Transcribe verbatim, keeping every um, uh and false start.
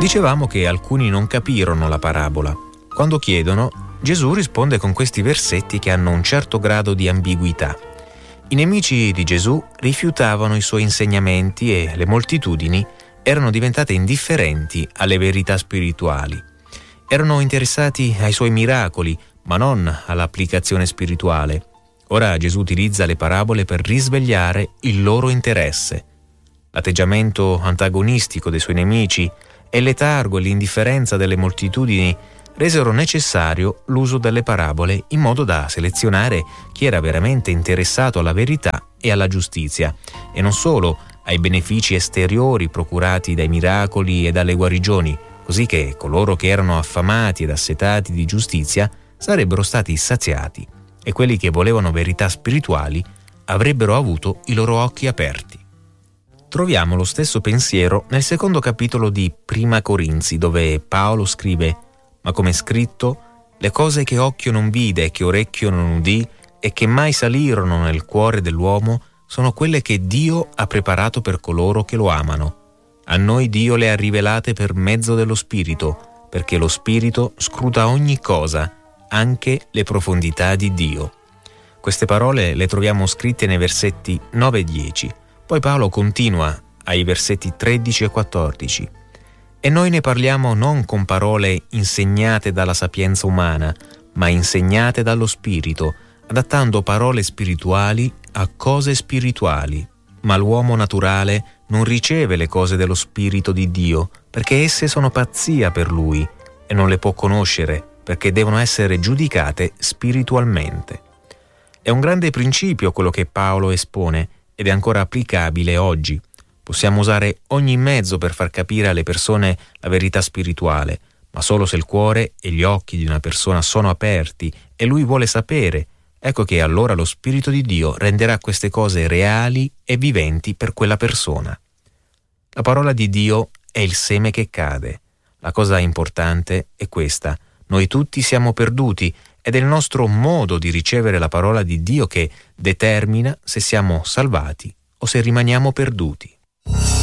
Dicevamo che alcuni non capirono la parabola. Quando chiedono, Gesù risponde con questi versetti che hanno un certo grado di ambiguità. I nemici di Gesù rifiutavano i suoi insegnamenti e le moltitudini erano diventate indifferenti alle verità spirituali. Erano interessati ai suoi miracoli, ma non all'applicazione spirituale. Ora Gesù utilizza le parabole per risvegliare il loro interesse. L'atteggiamento antagonistico dei suoi nemici e il letargo e l'indifferenza delle moltitudini resero necessario l'uso delle parabole in modo da selezionare chi era veramente interessato alla verità e alla giustizia, e non solo ai benefici esteriori procurati dai miracoli e dalle guarigioni, così che coloro che erano affamati ed assetati di giustizia sarebbero stati saziati e quelli che volevano verità spirituali avrebbero avuto i loro occhi aperti. Troviamo lo stesso pensiero nel secondo capitolo di Prima Corinzi, dove Paolo scrive: «Ma come è scritto, le cose che occhio non vide e che orecchio non udì e che mai salirono nel cuore dell'uomo sono quelle che Dio ha preparato per coloro che lo amano. A noi Dio le ha rivelate per mezzo dello Spirito, perché lo Spirito scruta ogni cosa, anche le profondità di Dio». Queste parole le troviamo scritte nei versetti nove e dieci. Poi Paolo continua ai versetti tredici e quattordici. «E noi ne parliamo non con parole insegnate dalla sapienza umana, ma insegnate dallo Spirito, adattando parole spirituali a cose spirituali. Ma l'uomo naturale non riceve le cose dello Spirito di Dio, perché esse sono pazzia per lui, e non le può conoscere, perché devono essere giudicate spiritualmente». È un grande principio quello che Paolo espone, ed è ancora applicabile oggi. Possiamo usare ogni mezzo per far capire alle persone la verità spirituale, ma solo se il cuore e gli occhi di una persona sono aperti e lui vuole sapere, ecco che allora lo Spirito di Dio renderà queste cose reali e viventi per quella persona. La parola di Dio è il seme che cade. La cosa importante è questa: noi tutti siamo perduti ed è il nostro modo di ricevere la parola di Dio che determina se siamo salvati o se rimaniamo perduti.